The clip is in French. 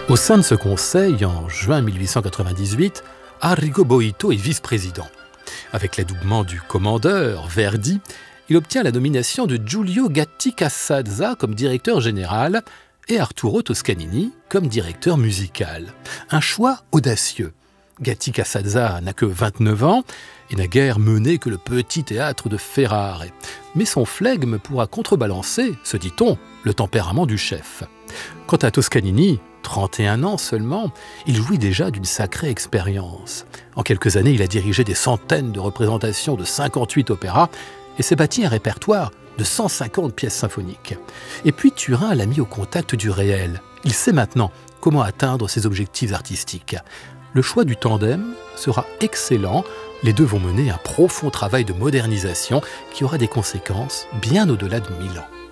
Au sein de ce conseil, en juin 1898, Arrigo Boito est vice-président. Avec l'adoubement du commandeur, Verdi, il obtient la nomination de Giulio Gatti-Casazza comme directeur général et Arturo Toscanini comme directeur musical. Un choix audacieux. Gatti-Casazza n'a que 29 ans et n'a guère mené que le petit théâtre de Ferrare. Mais son flegme pourra contrebalancer, se dit-on, le tempérament du chef. Quant à Toscanini, 31 ans seulement, il jouit déjà d'une sacrée expérience. En quelques années, il a dirigé des centaines de représentations de 58 opéras et s'est bâti un répertoire de 150 pièces symphoniques. Et puis Turin l'a mis au contact du réel. Il sait maintenant comment atteindre ses objectifs artistiques. Le choix du tandem sera excellent. Les deux vont mener un profond travail de modernisation qui aura des conséquences bien au-delà de Milan.